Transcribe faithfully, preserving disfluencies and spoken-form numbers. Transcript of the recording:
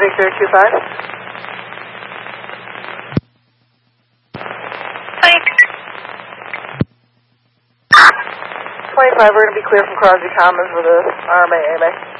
Victor two five. twenty-five, we're going to be clear from Crosby Commons with a R M A A M A.